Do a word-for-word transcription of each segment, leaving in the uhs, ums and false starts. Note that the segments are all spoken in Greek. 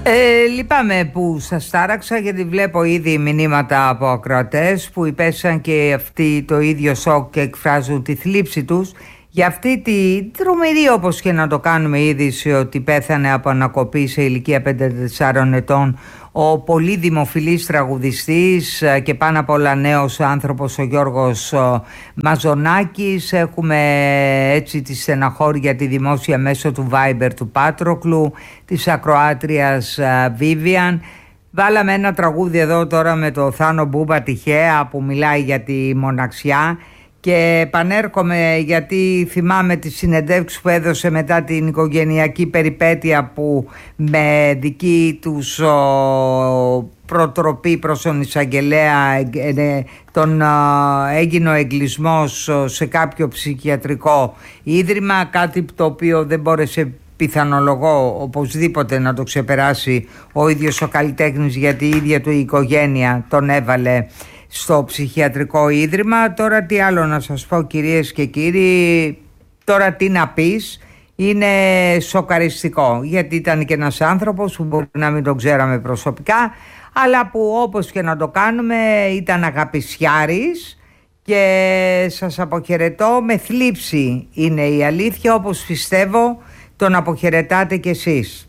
Ε, λυπάμαι που σας τάραξα, γιατί βλέπω ήδη μηνύματα από ακροατές που υπέστησαν και αυτοί το ίδιο σοκ και εκφράζουν τη θλίψη τους για αυτή τη τρομερή, όπως και να το κάνουμε, είδηση ότι πέθανε από ανακοπή σε ηλικία πενήντα τεσσάρων ετών ο πολύ δημοφιλής τραγουδιστής και πάνω απ' όλα νέος άνθρωπος, ο Γιώργος Μαζονάκης. Έχουμε έτσι τη στεναχώρια τη δημόσια μέσω του Viber του Πάτροκλου, της ακροάτριας Vivian. Βάλαμε ένα τραγούδι εδώ τώρα με το Θάνο Μπούμπα τυχαία που μιλάει για τη μοναξιά. Και επανέρχομαι γιατί θυμάμαι τις συνεντεύξεις που έδωσε μετά την οικογενειακή περιπέτεια που με δική τους ο, προτροπή προς τον εισαγγελέα ε, τον, ε, έγινε ο εγκλισμός σε κάποιο ψυχιατρικό ίδρυμα, κάτι το οποίο δεν μπόρεσε, πιθανολογώ, οπωσδήποτε να το ξεπεράσει ο ίδιος ο καλλιτέχνης, γιατί η ίδια του η οικογένεια τον έβαλε στο ψυχιατρικό ίδρυμα. Τώρα τι άλλο να σας πω, κυρίες και κύριοι, τώρα τι να πεις, είναι σοκαριστικό, γιατί ήταν και ένας άνθρωπος που μπορεί να μην τον ξέραμε προσωπικά, αλλά που όπως και να το κάνουμε ήταν αγαπησιάρης και σας αποχαιρετώ με θλίψη, είναι η αλήθεια, όπως πιστεύω τον αποχαιρετάτε κι εσείς.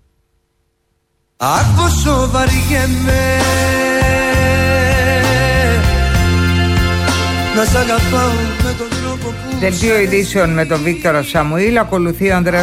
Αχ, πόσο βαριέμαι να σ' αγαπάω με τον τρόπο που... Δελτίο ειδήσεων με τον Βίκτορα Σαμουήλ. Ακολουθεί ο Ανδρέας